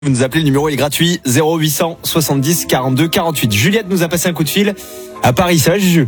Vous nous appelez, le numéro est gratuit, 0800 70 42 48. Juliette nous a passé un coup de fil à Paris. Ça va, Juju?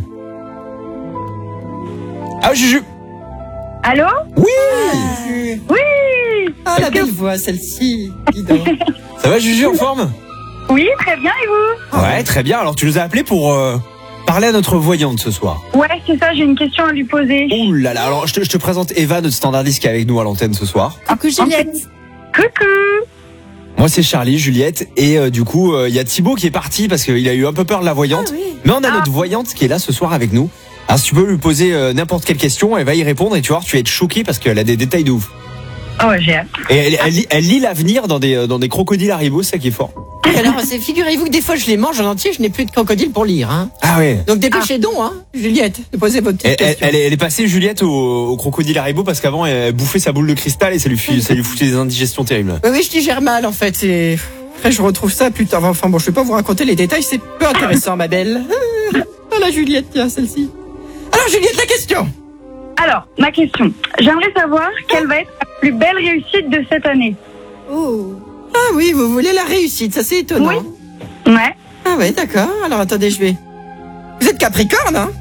Ah, Juju? Allô? Oui! Oui! Ah, la belle voix, celle-ci. Dis donc. Ça va, Juju, en forme? Oui, très bien, et vous? Ouais, très bien. Alors, tu nous as appelé pour parler à notre voyante ce soir. Ouais, c'est ça, j'ai une question à lui poser. Ouh là là. Alors, je te présente Eva, notre standardiste qui est avec nous à l'antenne ce soir. Coucou Juliette. Coucou! Moi, c'est Charlie, Juliette. Et du coup, il y a Thibaut qui est parti parce qu'il a eu un peu peur de la voyante. Ah oui. Mais on a notre voyante qui est là ce soir avec nous. Alors, si tu peux lui poser n'importe quelle question, elle va y répondre et tu vas voir, tu vas être choqué parce qu'elle a des détails de ouf. Oh, j'ai hâte. Et elle lit l'avenir dans des crocodiles Haribo, c'est ça qui est fort. Et alors, figurez-vous que des fois, je les mange en entier, je n'ai plus de crocodile pour lire. Hein. Ah ouais. Donc dépêchez donc, hein, Juliette, de poser votre petite question. Elle est passée, Juliette, au crocodile Haribo parce qu'avant, elle bouffait sa boule de cristal et ça lui foutait des indigestions terribles. Oui, je digère mal en fait. Et après, je retrouve ça plus tard. Enfin bon, je vais pas vous raconter les détails, c'est peu intéressant, ma belle. Ah, la Juliette, tiens, celle-ci. Alors, Juliette, la question. Alors, ma question. J'aimerais savoir quelle va être la plus belle réussite de cette année. Oh. Ah oui, vous voulez la réussite, ça c'est étonnant. Oui. Ouais. Ah ouais, d'accord. Alors attendez, je vais. Vous êtes Capricorne, hein?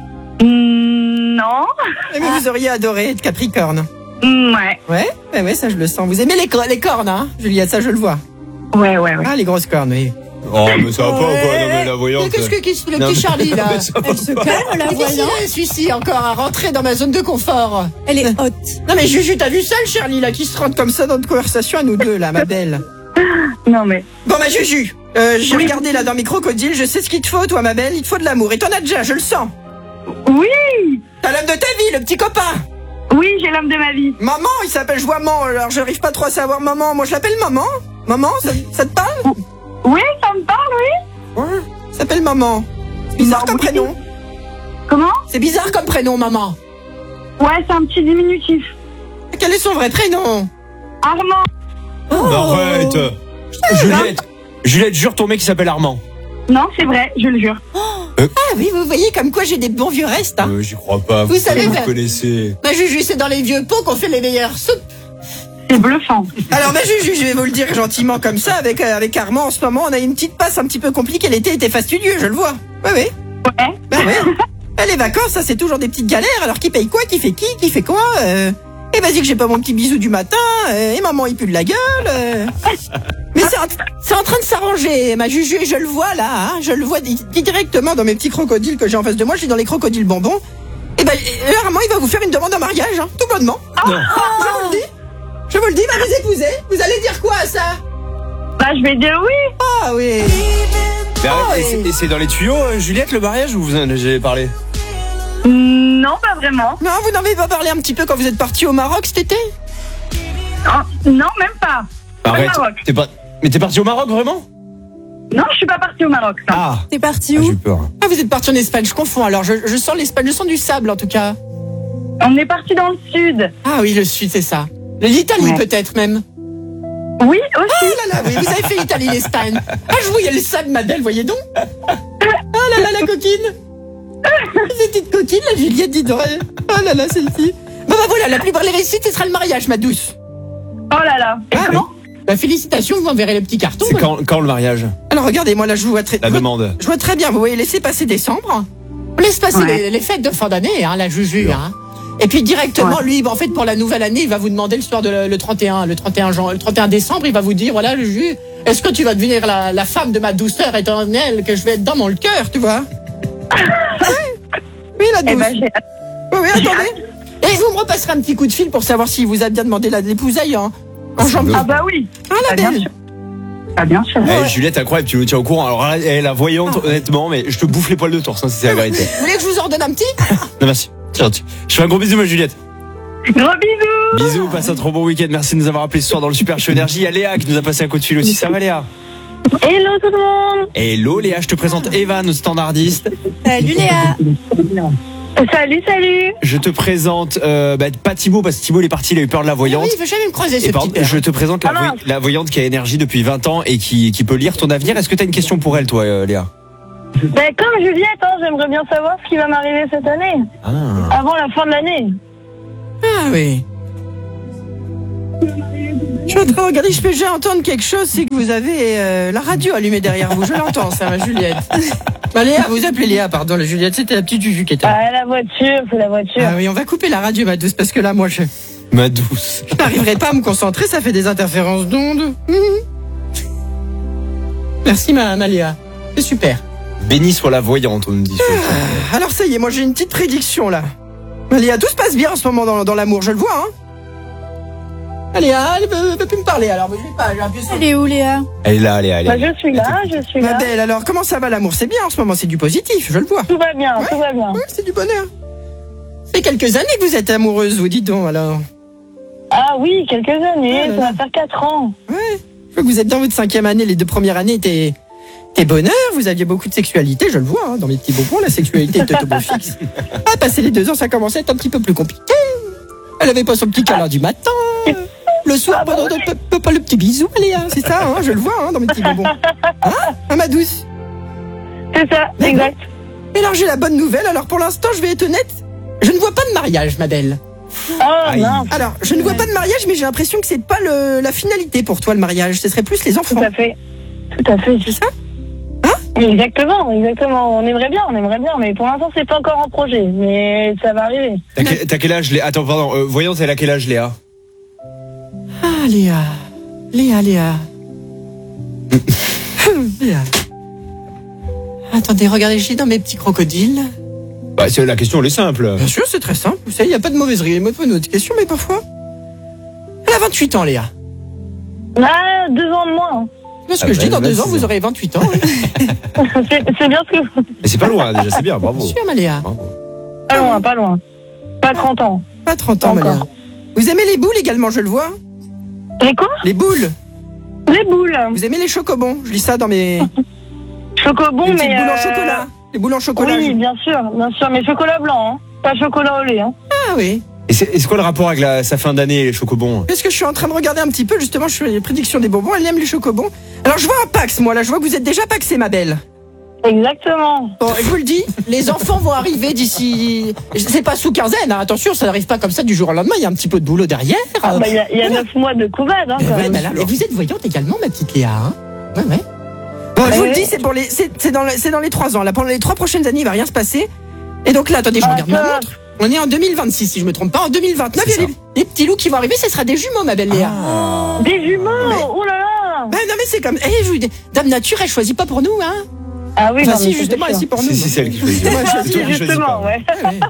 Non. Mais vous auriez adoré être Capricorne. Ouais. Ouais, ça je le sens. Vous aimez les cornes, hein, Juliette, ça je le vois. Ouais. Ah, les grosses cornes, oui. Oh, mais ça va pas ou quoi? Non, mais la voyante. Mais qu'est-ce que le Non, petit mais- Charlie là? mais ça va Elle se pas. calme, la voyante. Celui-ci encore à rentrer dans ma zone de confort. Elle est haute. Non mais Juju, t'as vu ça, le Charlie là, qui se rentre comme ça dans notre conversation à nous deux là, ma belle. Non, mais. Bon, ma Juju, j'ai regardé là dans mes crocodiles, je sais ce qu'il te faut, toi, ma belle, il te faut de l'amour. Et t'en as déjà, je le sens. Oui! T'as l'homme de ta vie, le petit copain. Oui, j'ai l'homme de ma vie. Maman, il s'appelle Joiement, alors j'arrive pas trop à savoir maman. Moi, je l'appelle maman. Maman, ça te parle? Oui, ça me parle, oui. Ouais, il s'appelle maman. C'est bizarre comme Oui. prénom. Comment? C'est bizarre comme prénom, maman. Ouais, c'est un petit diminutif. Quel est son vrai prénom? Armand. Arrête. Juliette, jure ton mec qui s'appelle Armand. Non, c'est vrai, je le jure. Ah oui, vous voyez comme quoi j'ai des bons vieux restes. Hein. J'y crois pas. Vous savez, vous ben- connaissez. Ma Juju, c'est dans les vieux pots qu'on fait les meilleures soupes. C'est bluffant. Alors ma Juju, je vais vous le dire gentiment comme ça, avec Armand en ce moment, on a une petite passe un petit peu compliquée, l'été était fastidieux, je le vois. Oui. Ouais. Bah oui. Les vacances, ça c'est toujours des petites galères, alors qui paye quoi, qui fait quoi Et vas-y que j'ai pas mon petit bisou du matin, et maman il pue de la gueule. Mais c'est en train de s'arranger, ma Juju, et je le vois là, hein, je le vois directement dans mes petits crocodiles que j'ai en face de moi, je suis dans les crocodiles bonbons. Et ben Armand il va vous faire une demande en mariage, hein, tout bonnement. Je vous le dis, va vous épouser. Vous allez dire quoi à ça? Bah, je vais dire oui. Ah oui. Mais arrête, oui. et c'est dans les tuyaux, Juliette, le mariage, ou vous en avez parlé? Non, pas vraiment. Non, vous n'en avez pas parlé un petit peu quand vous êtes parti au Maroc cet été? Oh, non, même pas. Arrête. Maroc. Mais t'es parti au Maroc, vraiment? Non, je suis pas partie au Maroc. Non. Ah. T'es parti J'ai eu peur. Ah, vous êtes parti en Espagne, je confonds. Alors, je sens l'Espagne, je sens du sable en tout cas. On est parti dans le sud. Ah oui, le sud, c'est ça. L'Italie Ouais. peut-être même. Oui, Oh aussi. là là, oui, vous avez fait l'Italie, l'Espagne. Ah, je voyais le sable, ma belle, voyez donc. Ah là là, la coquine. Cette petite coquine, la Juliette, dis donc. Ah là là, celle-ci. Bon bah voilà, la plus belle réussite, ce sera le mariage, ma douce. Oh là là. Et Ah, comment? Bah félicitations, vous enverrez le petit carton. C'est quand le mariage? Alors regardez, moi là, je vois très... La demande. Je vois très bien, vous voyez, laissez passer décembre. On laisse passer Ouais. les fêtes de fin d'année, hein, la Juju. Sûr. Hein. Et puis directement, Ouais. lui, en fait, pour la nouvelle année, il va vous demander le soir de le 31 décembre, il va vous dire, voilà, Juju, est-ce que tu vas devenir la femme de ma douceur éternelle que je vais être dans mon cœur, tu vois? Oui, la Eh douce. ben, j'ai hâte. Oui, attendez. Et vous me repasserez un petit coup de fil pour savoir s'il vous a bien demandé l'épousaille en jambe. Ah bah oui. Ah, la Ah, bien belle. sûr. Ah, bien sûr. Juliette, incroyable, tu nous tiens au courant. Alors, la voyante, honnêtement, mais je te bouffe les poils de torse, hein, si c'est la vérité. Vous voulez que je vous en donne un petit? Non, merci. Tiens, je fais un gros bisou, ma Juliette. Gros bisous. Bisous, passe un trop bon week-end. Merci de nous avoir appelé ce soir dans le Super Show Énergie. Il y a Léa qui nous a passé un coup de fil aussi. Ça va, Léa? Hello tout le monde. Hello, Léa, je te présente Eva, notre standardiste. Salut Léa. Salut. Je te présente, pas Thibaut, parce que Thibaut, il est parti, il a eu peur de la Ah voyante. oui, il veut jamais me croiser, ce Et petit pardon, père. je te présente la voyante qui a énergie depuis 20 ans et qui peut lire ton avenir. Est-ce que tu as une question pour elle, toi, Léa? Ben, comme Juliette, j'aimerais bien savoir ce qui va m'arriver cette année, Ah. avant la fin de l'année. Ah oui. Je suis en train de regarder, je peux déjà entendre quelque chose, c'est que vous avez la radio allumée derrière vous. Je l'entends, ça, ma Juliette. Bah, Léa, vous appelez Léa, pardon, la Juliette, c'était la petite Juju qui était là. Ah, la voiture, c'est la voiture. Ah oui, on va couper la radio, ma douce, parce que là, moi, je Ma douce. n'arriverai pas à me concentrer, ça fait des interférences d'ondes. Merci, ma Léa. C'est super. Béni soit la voyante, on me dit. Alors, ça y est, moi, j'ai une petite prédiction, là. Léa, tout se passe bien en ce moment dans l'amour, je le vois, hein. Léa, elle veut plus me parler, alors, je vais pas, j'ai appuyé sur... Elle est où, Léa? Elle est là, allez. Bah, je suis là. Ma belle, alors, comment ça va l'amour? C'est bien en ce moment, c'est du positif, je le vois. Tout va bien, tout va bien. Ouais, c'est du bonheur. Ça fait quelques années que vous êtes amoureuse, vous dites donc, alors. Ah oui, quelques années, Ah là ça là. va faire 4 ans. Ouais. Je vois que vous êtes dans votre 5e année, les 2 premières années étaient bonheur, vous aviez beaucoup de sexualité, je le vois, hein, dans mes petits bonbons, la sexualité était au beau fixe. Ah, passé les 2 ans, ça commençait à être un petit peu plus compliqué. Elle avait pas son petit câlin du matin. Le soir, pas le petit bisou, Léa, c'est ça, hein, je le vois, hein, dans mes petits bonbons. Hein, ma douce? C'est ça, exact. Et alors, j'ai la bonne nouvelle, alors pour l'instant, je vais être honnête, je ne vois pas de mariage, ma belle. Oh Aïe. mince, Alors, je ne vois pas de mariage, mais j'ai l'impression que c'est pas la finalité pour toi, le mariage. Ce serait plus les enfants. tout à fait. Tout à fait. C'est ça? Exactement. On aimerait bien, mais pour l'instant, c'est pas encore en projet. Mais ça va arriver. T'as quel âge, Léa? Attends, pardon, voyante, elle a quel âge, Léa? Ah, Léa. Léa. Attendez, regardez, j'ai dans mes petits crocodiles. Bah, la question, elle est simple. Bien sûr, c'est très simple. Vous savez, il n'y a pas de mauvaise question, mais parfois. Elle a 28 ans, Léa. Ah, 2 ans de moins. C'est ce que je dis, dans 2 ans, vous aurez 28 ans. Oui. C'est bien ce que vous... Mais c'est pas loin, déjà, c'est bien, bravo. Bien sûr, ma Léa. Bravo. Pas loin. Pas 30 ans. Pas 30 ans, ma Encore. Léa. Vous aimez les boules également, je le vois. Les quoi? Les boules. Les boules. Vous aimez les chocobons. Je lis ça dans mes... Chocobon, les petites mais... boules en chocolat. Les boules en chocolat. Oui, bien sûr. Mais chocolat blanc, hein. Pas chocolat au lait, hein. Ah oui. Et c'est quoi le rapport avec sa fin d'année, les chocobons? Parce que je suis en train de regarder un petit peu, justement, je fais les prédictions des bonbons, elle aime les chocobons. Alors je vois un Pax, moi, là, je vois que vous êtes déjà paxé, ma belle. Exactement. Bon, je vous le dis, les enfants vont arriver d'ici... C'est pas sous quinzaine, hein, attention, ça n'arrive pas comme ça du jour au lendemain, il y a un petit peu de boulot derrière. Bah, il y a 9 mois de couvade, hein, quand Ouais, même. bah là, et vous êtes voyante également, ma petite Léa, hein. Ouais. Bon, je vous le dis, c'est dans les 3 ans, là, pendant les 3 prochaines années, il va rien se passer. Et donc là, attendez, je regarde ma montre. On est en 2026, si je me trompe pas. En 2029, il y a les petits loups qui vont arriver, ce sera des jumeaux, ma belle Léa. Des jumeaux. Oh là là. Ben non, mais c'est comme... je vous dis, Dame Nature, elle choisit pas pour nous, hein. Ah oui, Enfin, non, si, mais justement, c'est elle sûr. ici pour nous. Si, c'est elle qui choisit. Ouais, C'est toi qui choisis Justement, pas. ouais.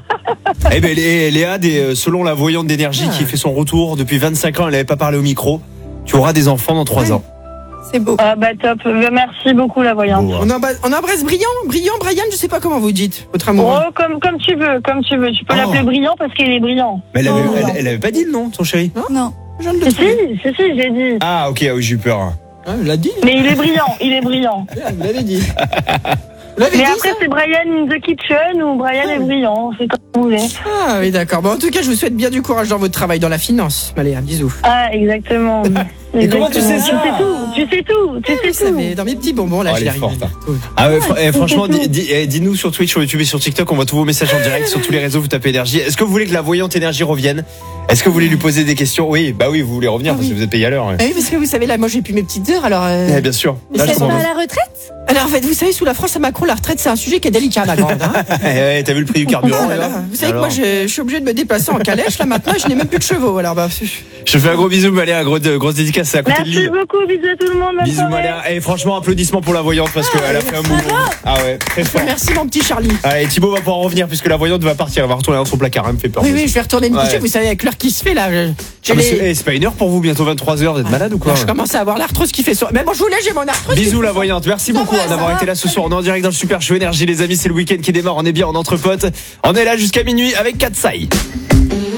Eh ben, Léa, selon la voyante d'énergie qui fait son retour depuis 25 ans, elle n'avait pas parlé au micro. Tu auras des enfants dans 3 ans. C'est beau. Ah bah top. Merci beaucoup, la voyante. Beau, hein. On embrasse Brian, Brian, je sais pas comment vous dites, votre amour. Oh, comme tu veux. Tu peux Oh. l'appeler brillant parce qu'il est brillant. Mais elle avait pas dit le nom, ton chéri? Non. Je viens de le Si, trouver. j'ai dit. Ah, ok, oui, j'ai eu peur. Ah, je l'ai dit. Mais il est brillant. Vous l'avez dit. Vous l'avez Mais dit, après, ça c'est Brian in the kitchen ou Brian est brillant. C'est comme vous voulez. Ah oui, d'accord. Bon, en tout cas, je vous souhaite bien du courage dans votre travail, dans la finance. Allez, bisous. Ah, exactement. Et comment tu sais ça? Tu sais tout. Vous savez, dans mes petits bonbons, là, Oh, je elle l'ai est arrivé. forte, hein. Ah ouais, franchement, dis-nous sur Twitch, sur YouTube et sur TikTok, on voit tous vos messages en direct sur tous les réseaux, vous tapez énergie. Est-ce que vous voulez que la voyante énergie revienne? Est-ce que vous voulez lui poser des questions? Oui, bah oui, vous voulez revenir parce que vous êtes payé à l'heure. Ouais. Ah oui, parce que vous savez, là, moi, j'ai plus mes petites heures, alors... Bien sûr. Mais Là, je c'est pas comprends. à la retraite? Alors, en fait, vous savez, sous la France à Macron, la retraite, c'est un sujet qui est délicat, ma grande. Hein. T'as vu le prix du carburant? Ah là là. là Vous savez que Alors moi, je suis obligé de me déplacer en calèche, là, maintenant, et je n'ai même plus de chevaux, alors bah... Je fais un gros bisou, Maléa, grosse dédicace, c'est à côté de Merci Lille. beaucoup. Bisous à tout le monde. bonne Bisous, soirée. Maléa. Et franchement, applaudissements pour la voyante parce qu'elle a fait un mouvement. Ah ouais, très fort. Merci, mon petit Charlie. Allez, Thibaut va pouvoir revenir puisque la voyante va partir, elle va retourner dans son placard, elle me fait peur. Oui, je vais retourner me coucher, Ouais. vous savez, avec l'heure qui se fait, là. Ah, mais c'est pas une heure pour vous, bientôt 23h, vous êtes malade ou quoi? Je commence à avoir l'arthrose qui fait ça. Mais bon, je vous laisse, j'ai mon arthrose. Bisous la voyante, merci beaucoup va, ça d'avoir va. été là ce soir. On est en direct dans le Super Show Énergie les amis, c'est le week-end qui démarre, on est bien, on entre potes. On est là jusqu'à minuit avec Katsai.